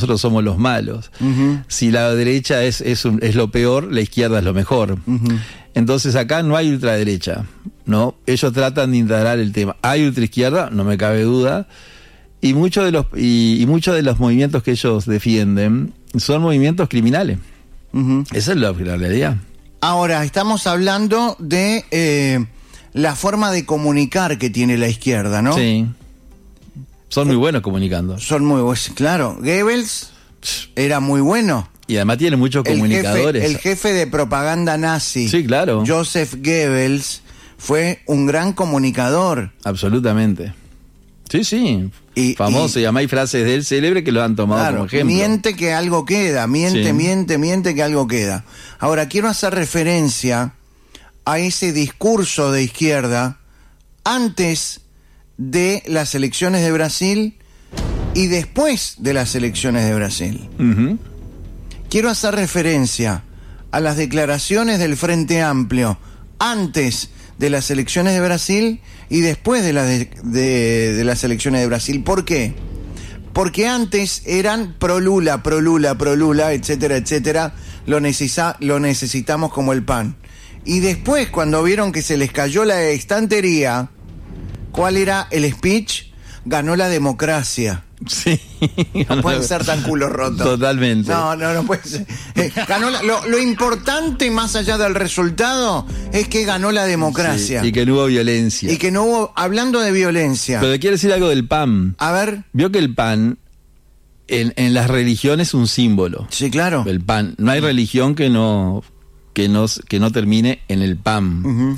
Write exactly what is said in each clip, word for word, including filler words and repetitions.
nosotros somos los malos. Uh-huh. Si la derecha es, es, un, es lo peor, la izquierda es lo mejor. Uh-huh. Entonces acá no hay ultraderecha, ¿no? Ellos tratan de integrar el tema. Hay ultraizquierda, no me cabe duda, y muchos de los, y, y muchos de los movimientos que ellos defienden son movimientos criminales. Uh-huh. Esa es la realidad. Ahora, estamos hablando de eh, la forma de comunicar que tiene la izquierda, ¿no? Sí. Son muy buenos comunicando. Son muy buenos, claro. Goebbels era muy bueno. Y además tiene muchos el comunicadores. Jefe, el jefe de propaganda nazi, sí, claro, Joseph Goebbels, fue un gran comunicador. Absolutamente. Sí, sí. Y, famoso, y, y además hay frases de él célebres que lo han tomado claro, como ejemplo. Miente que algo queda, miente, sí. miente, miente que algo queda. Ahora, quiero hacer referencia a ese discurso de izquierda antes de las elecciones de Brasil y después de las elecciones de Brasil. Uh-huh. Quiero hacer referencia a las declaraciones del Frente Amplio antes de las elecciones de Brasil y después de, la de, de, de las elecciones de Brasil. ¿Por qué? Porque antes eran pro Lula, pro Lula, pro Lula, etcétera, etcétera. Lo, necesita, lo necesitamos como el pan. Y después, cuando vieron que se les cayó la estantería, ¿cuál era el speech? Ganó la democracia. Sí. No pueden ser tan culo roto. Totalmente. No, no, no puede ser. Eh, ganó la, lo, lo importante, más allá del resultado, es que ganó la democracia. Sí, y que no hubo violencia. Y que no hubo, hablando de violencia. Pero quiero decir algo del P A M. A ver. Vio que el P A M en, en las religiones es un símbolo. Sí, claro. El P A M. No hay religión que no, que no, que no termine en el P A M. Uh-huh.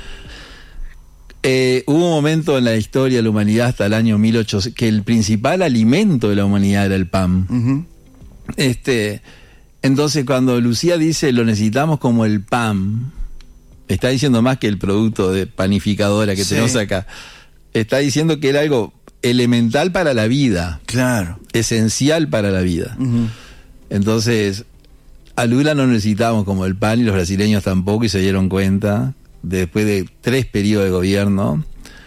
Eh, hubo un momento en la historia de la humanidad hasta el año mil ochocientos que el principal alimento de la humanidad era el P A M. Uh-huh. Este, entonces cuando Lucía dice lo necesitamos como el P A M, está diciendo más que el producto de panificadora que sí. tenemos acá. Está diciendo que era algo elemental para la vida. Claro. Esencial para la vida. Uh-huh. Entonces, a Lula no necesitábamos como el P A M y los brasileños tampoco, y se dieron cuenta después de tres periodos de gobierno,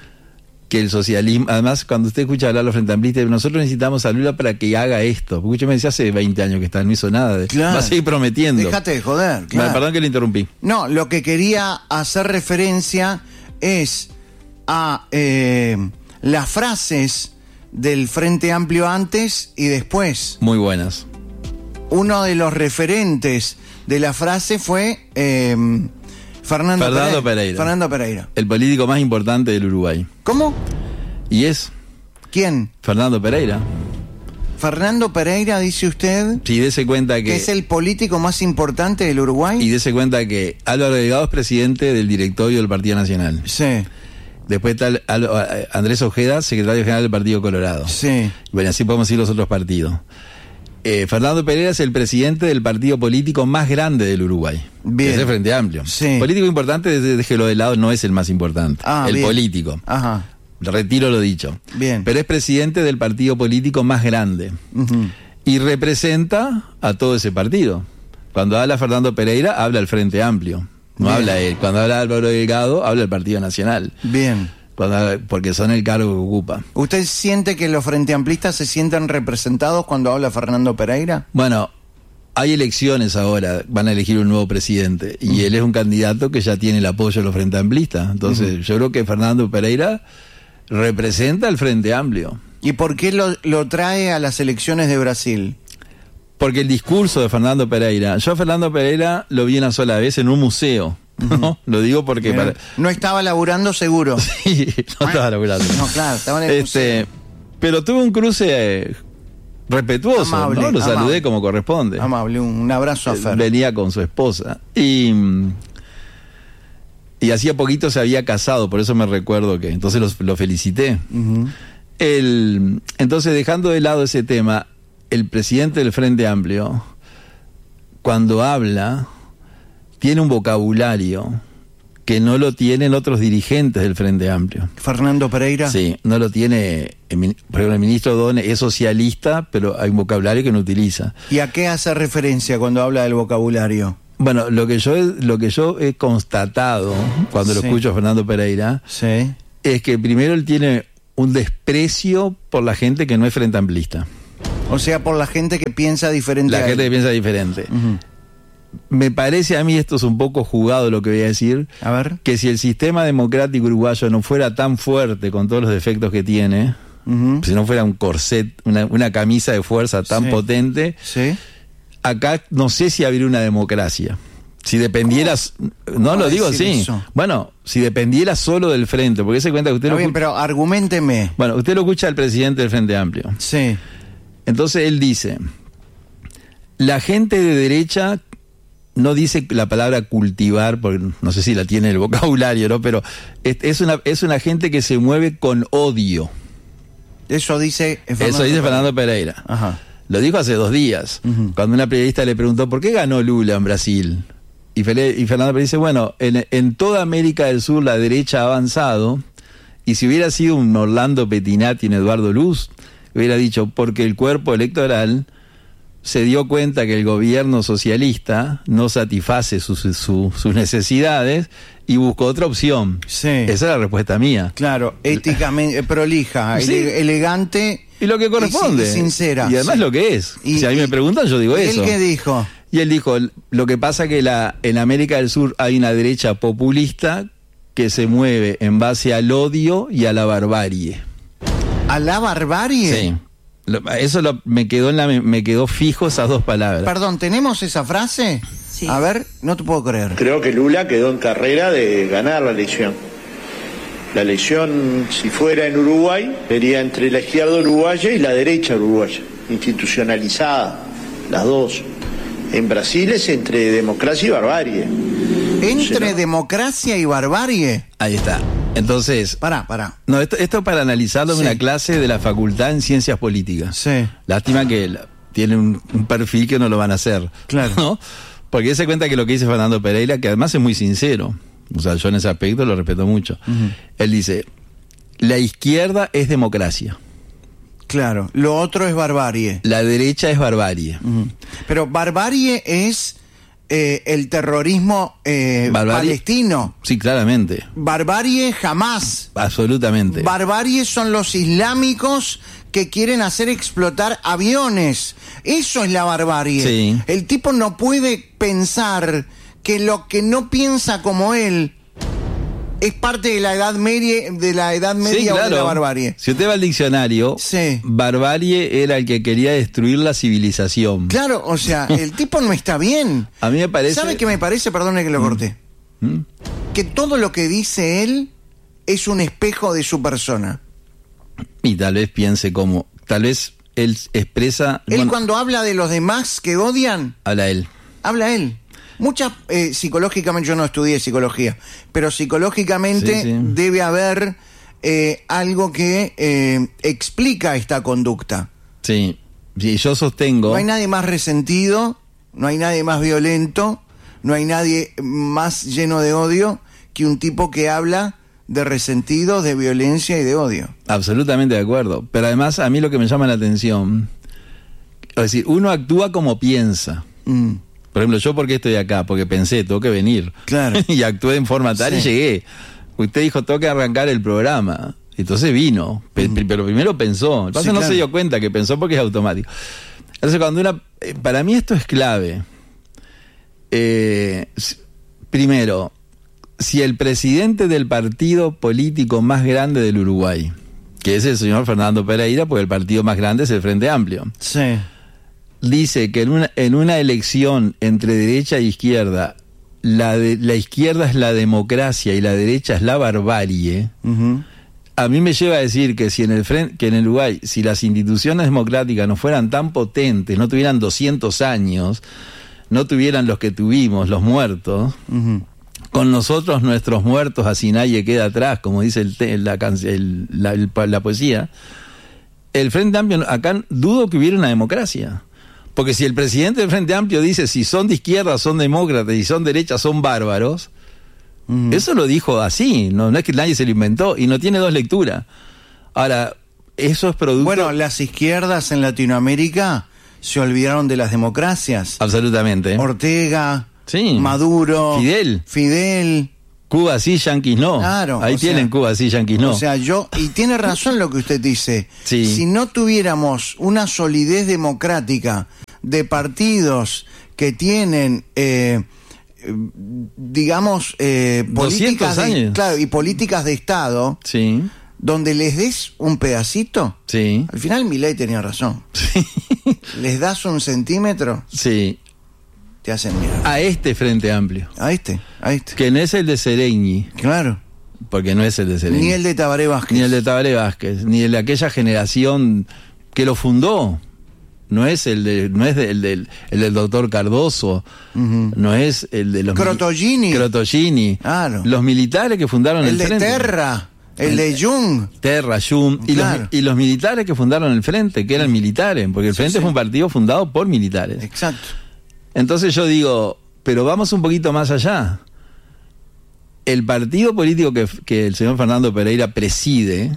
que el socialismo, además cuando usted escucha hablar a los frente amplistas, nosotros necesitamos a Lula para que haga esto, porque usted me decía hace veinte años que está, no hizo nada, de, claro. va a seguir prometiendo. Déjate de joder, claro. Bueno, perdón que le interrumpí. No, lo que quería hacer referencia es a eh, las frases del Frente Amplio antes y después. Muy buenas. Uno de los referentes de la frase fue... Eh, Fernando, Fernando Pereira. Pereira. Fernando Pereira. El político más importante del Uruguay. ¿Cómo? ¿Y es? ¿Quién? Fernando Pereira. Fernando Pereira, dice usted. Sí, dése cuenta que... que es el político más importante del Uruguay. Y dése cuenta que Álvaro Delgado es presidente del directorio del Partido Nacional. Sí. Después está Andrés Ojeda, secretario general del Partido Colorado. Sí. Bueno, así podemos ir los otros partidos. Eh, Fernando Pereira es el presidente del partido político más grande del Uruguay. Bien. Es el Frente Amplio. Sí. Político importante, déjelo de lado, no es el más importante. Ah, el bien. político. Ajá. Retiro lo dicho. Bien. Pero es presidente del partido político más grande. Uh-huh. Y representa a todo ese partido. Cuando habla Fernando Pereira, habla el Frente Amplio. No bien. Habla él. Cuando habla Álvaro Delgado, habla el Partido Nacional. Bien. Cuando, porque son el cargo que ocupa. ¿Usted siente que los frente amplistas se sientan representados cuando habla Fernando Pereira? Bueno, hay elecciones ahora, van a elegir un nuevo presidente, y uh-huh. él es un candidato que ya tiene el apoyo de los frente amplistas. Entonces, uh-huh. yo creo que Fernando Pereira representa al Frente Amplio. ¿Y por qué lo, lo trae a las elecciones de Brasil? Porque el discurso de Fernando Pereira, yo a Fernando Pereira lo vi una sola vez en un museo. No, lo digo porque... Para... No estaba laburando seguro. Sí, no estaba laburando. No, claro, estaba en el este, pero tuve un cruce eh, respetuoso, amable, ¿no? Lo amable. Saludé como corresponde. Amable, un abrazo a Fer. Venía con su esposa. Y, y hacía poquito se había casado, por eso me recuerdo que... Entonces lo, lo felicité. Uh-huh. El, entonces, dejando de lado ese tema, el presidente del Frente Amplio, cuando habla... tiene un vocabulario que no lo tienen otros dirigentes del Frente Amplio. ¿Fernando Pereira? Sí, no lo tiene, por ejemplo, el ministro Done es socialista, pero hay un vocabulario que no utiliza. ¿Y a qué hace referencia cuando habla del vocabulario? Bueno, lo que yo he, lo que yo he constatado cuando sí. lo escucho a Fernando Pereira sí. es que primero él tiene un desprecio por la gente que no es frente amplista. O sea, por la gente que piensa diferente. La a gente él. que piensa diferente. Uh-huh. Me parece a mí, esto es un poco jugado lo que voy a decir, a ver, que si el sistema democrático uruguayo no fuera tan fuerte con todos los defectos que tiene, uh-huh. si no fuera un corset, una, una camisa de fuerza tan sí. potente, sí. acá no sé si habría una democracia. Si dependiera, ¿cómo? No lo digo así. Eso? Bueno, si dependiera solo del frente, porque se cuenta que usted Está lo bien, pero argumenteme. Bueno, usted lo escucha al presidente del Frente Amplio. Sí. Entonces él dice, la gente de derecha no dice la palabra cultivar, porque no sé si la tiene en el vocabulario, ¿no? Pero es, es una es una gente que se mueve con odio. Eso dice Fernando Eso dice Fernando Pereira. Pereira. Ajá. Lo dijo hace dos días, uh-huh. cuando una periodista le preguntó ¿por qué ganó Lula en Brasil? Y, Fele, y Fernando Pereira dice, bueno, en, en toda América del Sur la derecha ha avanzado, y si hubiera sido un Orlando Pettinati en Eduardo Luz, hubiera dicho, porque el cuerpo electoral se dio cuenta que el gobierno socialista no satisface sus, su, sus necesidades y buscó otra opción. Sí. Esa es la respuesta mía. Claro, éticamente prolija, sí. ele, elegante y lo que corresponde. Y sincera. Y además sí. lo que es. Y, si a mí me preguntan, yo digo ¿y eso. ¿Él qué dijo? Y él dijo, lo que pasa que la, en América del Sur hay una derecha populista que se mueve en base al odio y a la barbarie. ¿A la barbarie? Sí. Eso lo, me quedó en la, me quedó fijo esas dos palabras. Perdón, ¿tenemos esa frase? Sí. A ver, no te puedo creer. Creo que Lula quedó en carrera de ganar la elección. La elección, si fuera en Uruguay, sería entre la izquierda uruguaya y la derecha uruguaya, institucionalizada, las dos. En Brasil es entre democracia y barbarie. ¿Entre o sea, democracia y barbarie? Ahí está. Entonces... Pará, pará. No, esto, esto para analizarlo en sí. una clase de la Facultad en Ciencias Políticas. Sí. Lástima que la, tiene un, un perfil que no lo van a hacer. Claro. ¿No? Porque se cuenta que lo que dice Fernando Pereira, que además es muy sincero, o sea, yo en ese aspecto lo respeto mucho. Uh-huh. Él dice, la izquierda es democracia. Claro, lo otro es barbarie. La derecha es barbarie. Uh-huh. Pero barbarie es eh, el terrorismo eh, barbarie, palestino. Sí, claramente. Barbarie jamás. Absolutamente. Barbarie son los islámicos que quieren hacer explotar aviones. Eso es la barbarie. Sí. El tipo no puede pensar que lo que no piensa como él es parte de la edad media, de la edad media sí, claro. o de la barbarie. Si usted va al diccionario, sí. barbarie era el que quería destruir la civilización. Claro, o sea, el tipo no está bien. A mí me parece... ¿Sabe qué me parece? Perdone que lo corté. ¿Mm? Que todo lo que dice él es un espejo de su persona. Y tal vez piense como... Tal vez él expresa... Él bueno, cuando habla de los demás que odian... Habla él. Habla él. Muchas, eh, psicológicamente, yo no estudié psicología, pero psicológicamente sí, sí. debe haber eh, algo que eh, explica esta conducta. Sí, sí, yo sostengo... No hay nadie más resentido, no hay nadie más violento, no hay nadie más lleno de odio que un tipo que habla de resentidos, de violencia y de odio. Absolutamente de acuerdo, pero además a mí lo que me llama la atención, es decir, uno actúa como piensa. Mm. Por ejemplo, yo porque estoy acá, porque pensé, tengo que venir. Claro. Y actué en forma tal sí. y llegué. Usted dijo, tengo que arrancar el programa. Entonces vino, Pe- mm. pero primero pensó. El paso sí, no claro. se dio cuenta que pensó porque es automático. Entonces cuando una... Para mí esto es clave. Eh, primero, si el presidente del partido político más grande del Uruguay, que es el señor Fernando Pereira, porque el partido más grande es el Frente Amplio. Sí. Dice que en una, en una elección entre derecha e izquierda, la, de, la izquierda es la democracia y la derecha es la barbarie, uh-huh. a mí me lleva a decir que si en el frente, que en el Uruguay, si las instituciones democráticas no fueran tan potentes, no tuvieran doscientos años, no tuvieran los que tuvimos, los muertos, uh-huh. con nosotros nuestros muertos así nadie queda atrás, como dice el, la, el, la, el, la poesía, el Frente Amplio, acá dudo que hubiera una democracia. Porque si el presidente del Frente Amplio dice si son de izquierda son demócratas y son derechas son bárbaros, uh-huh. eso lo dijo así, no, no es que nadie se lo inventó y no tiene dos lecturas. Ahora, eso es producto... Bueno, las izquierdas en Latinoamérica se olvidaron de las democracias. Absolutamente. Ortega, sí. Maduro, Fidel. Fidel, Cuba sí, yanquis no. Claro, Ahí tienen sea, Cuba sí, yanquis no. O sea, yo, y tiene razón lo que usted dice. Sí. Si no tuviéramos una solidez democrática de partidos que tienen, eh, digamos, eh, políticas de, claro, y políticas de Estado, sí, donde les des un pedacito, sí, al final Milei tenía razón. Sí. Les das un centímetro, sí, te hacen mierda. A este Frente Amplio. A este, a este. Que no es el de Seregni. Claro. Porque no es el de Seregni. Ni el de Tabaré Vázquez. Ni el de Tabaré Vázquez, ni el de aquella generación que lo fundó. No es el de, no es de, el, del, el del doctor Cardoso, uh-huh. No es el de los Crotogini. Crotogini. Claro. Los militares que fundaron el, el de frente. Terra. El, el de Jung. Terra, Jung. Y, claro. los, y los militares que fundaron el Frente, que eran militares, porque el Frente sí, sí. fue un partido fundado por militares. Exacto. Entonces yo digo, pero vamos un poquito más allá. El partido político que, que el señor Fernando Pereira preside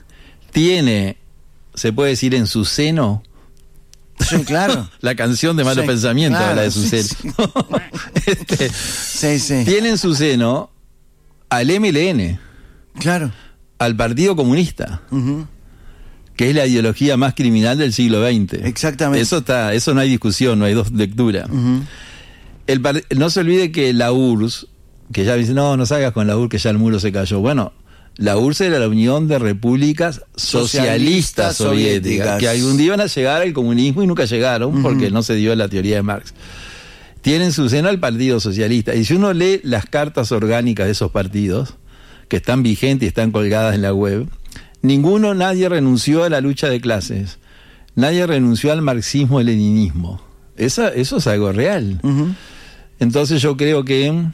tiene, se puede decir, en su seno. Sí, claro. La canción de Malos sí, Pensamientos claro, habla de su sí, seno. Sí. este, sí, sí. Tiene en su seno al M L N. Claro. Al Partido Comunista. Uh-huh. Que es la ideología más criminal del siglo veinte. Exactamente. Eso está, eso no hay discusión, no hay dos lecturas. Uh-huh. El, no se olvide que la U R S S, que ya dice, no, no salgas con la U R S S, que ya el muro se cayó. Bueno, la U R S S era la Unión de Repúblicas Socialistas, Socialistas Soviéticas, soviéticas, que algún día iban a llegar al comunismo y nunca llegaron, uh-huh. porque no se dio la teoría de Marx. Tienen su seno al Partido Socialista. Y si uno lee las cartas orgánicas de esos partidos, que están vigentes y están colgadas en la web, ninguno, nadie renunció a la lucha de clases. Nadie renunció al marxismo-leninismo. Esa, eso es algo real. Uh-huh. Entonces yo creo que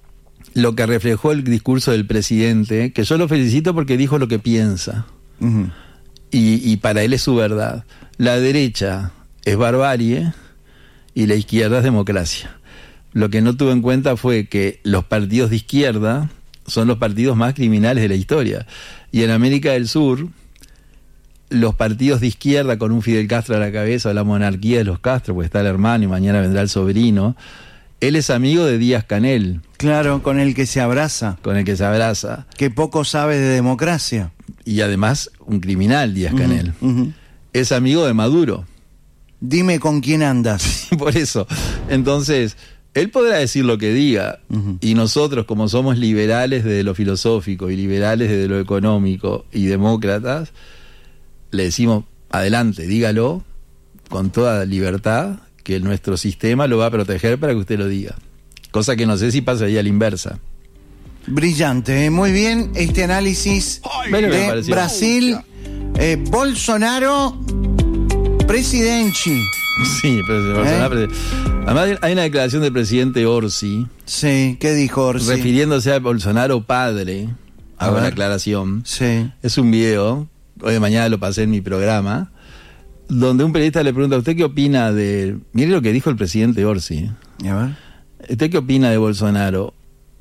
lo que reflejó el discurso del presidente, que yo lo felicito porque dijo lo que piensa, uh-huh. y, y para él es su verdad. La derecha es barbarie y la izquierda es democracia. Lo que no tuvo en cuenta fue que los partidos de izquierda son los partidos más criminales de la historia. Y en América del Sur, los partidos de izquierda con un Fidel Castro a la cabeza, o la monarquía de los Castro, porque está el hermano y mañana vendrá el sobrino, él es amigo de Díaz-Canel. Claro, con el que se abraza. Con el que se abraza. Que poco sabe de democracia. Y además, un criminal, Díaz-Canel. Uh-huh, uh-huh. Es amigo de Maduro. Dime con quién andas. Por eso. Entonces, él podrá decir lo que diga, uh-huh. y nosotros, como somos liberales desde lo filosófico y liberales desde lo económico y demócratas, le decimos, adelante, dígalo con toda libertad, que nuestro sistema lo va a proteger para que usted lo diga. Cosa que no sé si pasaría a la inversa. Brillante, ¿eh? Muy bien este análisis de Brasil. Eh, Bolsonaro, presidente. Sí, pero Bolsonaro, ¿Eh? Además hay una declaración del presidente Orsi. Sí, ¿qué dijo Orsi? Refiriéndose a Bolsonaro padre. Hago la aclaración. Sí. Es un video, hoy de mañana lo pasé en mi programa, donde un periodista le pregunta, ¿usted qué opina de...? Mire lo que dijo el presidente Orsi. A ver. ¿Usted qué opina de Bolsonaro?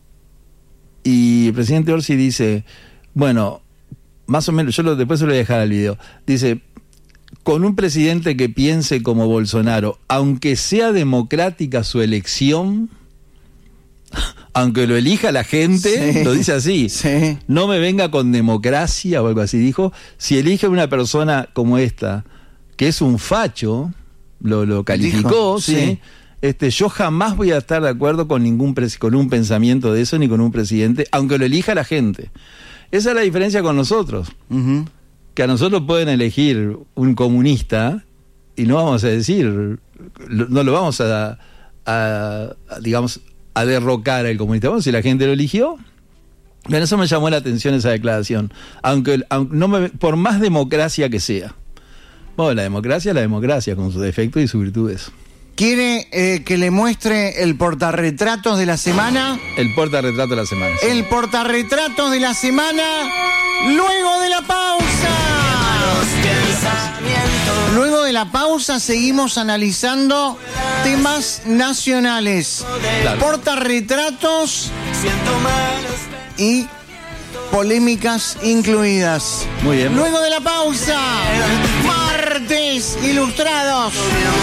Y el presidente Orsi dice, bueno, más o menos, yo lo, después se lo voy a dejar al video, dice, con un presidente que piense como Bolsonaro, aunque sea democrática su elección, aunque lo elija la gente, sí, lo dice así, sí. No me venga con democracia o algo así, dijo, si elige una persona como esta, que es un facho, lo, lo calificó, dijo, ¿sí? Sí. Este, yo jamás voy a estar de acuerdo con ningún pres- con un pensamiento de eso, ni con un presidente, aunque lo elija la gente. Esa es la diferencia con nosotros. Uh-huh. Que a nosotros pueden elegir un comunista y no vamos a decir, no lo vamos a, a, a digamos, a derrocar al comunista. Bueno, si la gente lo eligió, bueno, eso me llamó la atención esa declaración. Aunque, aunque no me, por más democracia que sea. Bueno, la democracia es la democracia, con sus defectos y sus virtudes. ¿Quiere eh, que le muestre el portarretratos de la semana? El portarretrato de la semana. Sí. El portarretratos de la semana, luego de la pausa. Luego de la pausa seguimos analizando temas nacionales. Claro. Portarretratos y polémicas incluidas. Muy bien. Luego de la pausa, Martes Ilustrados.